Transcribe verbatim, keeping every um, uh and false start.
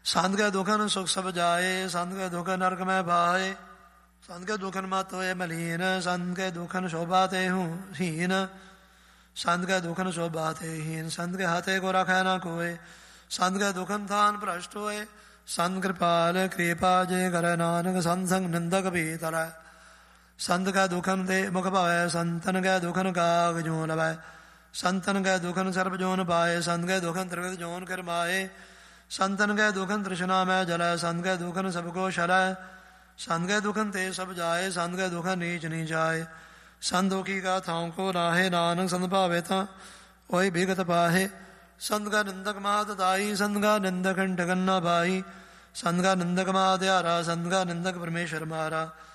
ਸੰਤ ਕੈ ਦੁਖਨ ਸੁਖ ਸਭ ਜਾਏ, ਸੰਤ ਕੈ ਦੁਖ ਨਰਕ ਮੈਂ ਪਾਏ, ਸੰਤ ਕੈ ਦੁਖਨ ਮਤ ਹੋਏ ਮਲੀਨ, ਸੰਤ ਕੈ ਦੁਖਨ ਸ਼ੋਭਾ ਤੇ ਹੂੰ ਹੀਨ, ਸੰਤ ਕੈ ਦੁਖਨ ਸ਼ੋਭਾ ਤੇ ਹੀਨ, ਸੰਤ ਕੈ ਹਾਥੇ ਕੋ ਰਖੈ ਨਾ ਕੋਏ, ਸੰਤ ਕੈ ਦੁਖਨ ਥਾਨ ਭ੍ਰਸ਼ਟ ਹੋਏ, ਸੰਤ ਕਿਰਪਾਲ ਕਿਰਪਾ ਜੇ ਕਰੈ ਨਾਨਕ, ਸੰਤ ਸੰਗ ਨਿੰਦਕ ਵੀ ਤਰੈ, ਸੰਤ ਕੈ ਦੁਖਨ ਤੇ ਮੁਖ ਭਾਵੈ, ਸੰਤਨ ਕੈ ਦੁਖਨ ਕਾਗ ਜੋ ਲਵੈ, ਸੰਤਨ ਕੈ ਦੁਖਨ ਸਰਬ ਜੋਨ ਪਾਏ, ਸੰਤ ਕੈ ਦੁਖਨ ਤ੍ਰਿਗਤ ਜੋਨ ਕਰਮਾਏ, ਸੰਤਨ ਕੈ ਦੁਖਨ ਤ੍ਰਿਸ਼ਨਾ ਮੈਂ ਜਲੈ, ਸੰਤ ਕੈ ਦੁਖਨ ਸਭ ਕੋ ਸ਼ਰੈ, ਸੰਤ ਕੈ ਦੁਖਨ ਤੇ ਸਭ ਜਾਏ, ਸੰਤ ਕੈ ਦੁਖਨ ਨੀਚ ਨੀ ਜਾਏ, ਸੰਤ ਦੁਖੀ ਕਾ ਥਾਉ ਕੋ ਨਾਹੇ, ਨਾਨਕ ਸੰਤ ਭਾਵੇ ਤਾਂ ਓਏ ਬਿਗਤ ਪਾਹੇ, ਸੰਤ ਕਾ ਨਿੰਦਕ ਮਾਤ ਦਾਈ, ਸੰਤ ਕਾ ਨਿੰਦਕ ਕੰਟਕਨ ਨਾ ਭਾਈ, ਸੰਤ ਕਾ ਨਿੰਦਕ ਮਾਧਿਆਰਾ, ਸੰਤ ਕਾ ਨਿੰਦਕ ਪਰਮੇਸ਼ਰ ਮਾਰਾ,